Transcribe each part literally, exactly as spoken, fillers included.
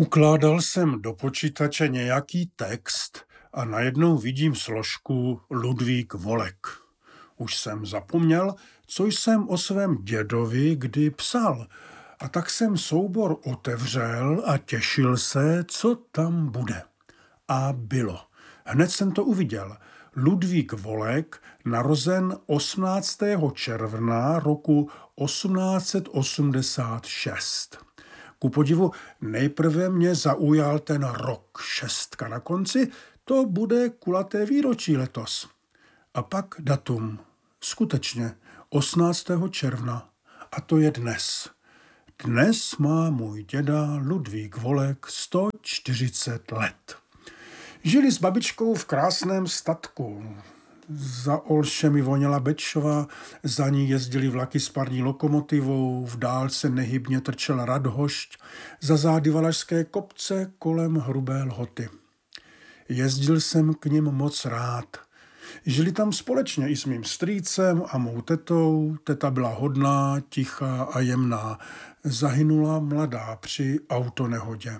Ukládal jsem do počítače nějaký text a najednou vidím složku Ludvík Volek. Už jsem zapomněl, co jsem o svém dědovi kdy psal, a tak jsem soubor otevřel a těšil se, co tam bude. A bylo. Hned jsem to uviděl. Ludvík Volek, narozen osmnáctého června roku osmnáct set osmdesát šest. Ku podivu nejprve mě zaujal ten rok, šestka na konci, to bude kulaté výročí letos. A pak datum, skutečně osmnáctého června, a to je dnes. Dnes má můj děda Ludvík Volek sto čtyřicet let. Žili s babičkou v krásném statku. Za Olšemi voněla Bečova, za ní jezdili vlaky s parní lokomotivou, v dálce nehybně trčel Radhošť, za zády Valašské kopce kolem Hrubé Lhoty. Jezdil jsem k nim moc rád. Žili tam společně i s mým strýcem a mou tetou. Teta byla hodná, tichá a jemná. Zahynula mladá při autonehodě.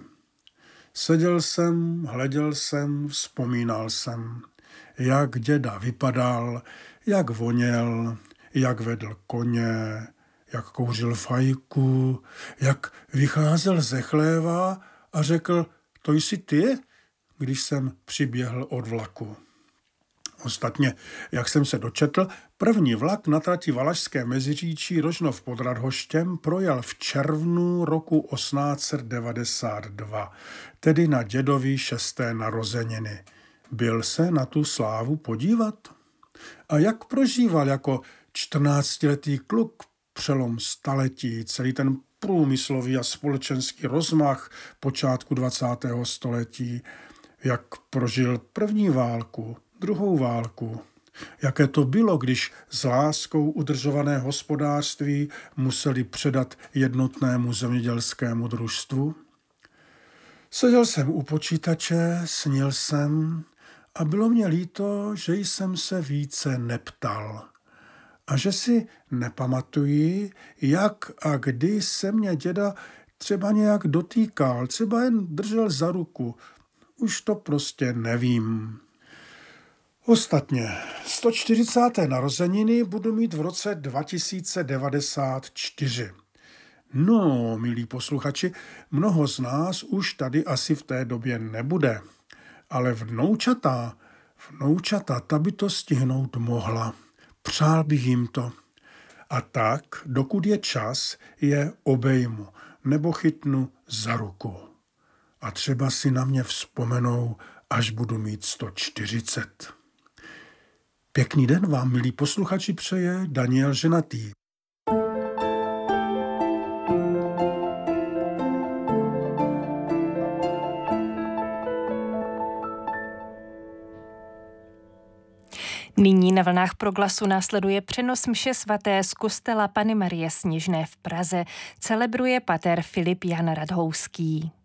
Seděl jsem, hleděl jsem, vzpomínal jsem, jak děda vypadal, jak voněl, jak vedl koně, jak kouřil fajku, jak vycházel ze chléva a řekl, to jsi ty, když jsem přiběhl od vlaku. Ostatně, jak jsem se dočetl, první vlak na trati Valašské Meziříčí Rožnov pod Radhoštěm projel v červnu roku osmnáct set devadesát dva, tedy na dědovi šesté narozeniny. Byl se na tu slávu podívat? A jak prožíval jako čtrnáctiletý kluk přelom staletí, celý ten průmyslový a společenský rozmach počátku dvacátého století, jak prožil první válku, druhou válku, jaké to bylo, když s láskou udržované hospodářství museli předat jednotnému zemědělskému družstvu. Seděl jsem u počítače, snil jsem a bylo mě líto, že jsem se více neptal a že si nepamatuji, jak a kdy se mě děda třeba nějak dotýkal, třeba jen držel za ruku. Už to prostě nevím. Ostatně, sto čtyřicáté narozeniny budu mít v roce dva tisíce devadesát čtyři. No, milí posluchači, mnoho z nás už tady asi v té době nebude, ale vnoučata, vnoučata, ta by to stihnout mohla. Přál bych jim to. A tak, dokud je čas, je obejmu nebo chytnu za ruku. A třeba si na mě vzpomenou, až budu mít sto čtyřicet. Pěkný den vám, milí posluchači, přeje Daniel Ženatý. Nyní na vlnách Proglasu následuje přenos mše svaté z kostela Panny Marie Sněžné v Praze. Celebruje pater Filip Jan Radhouský.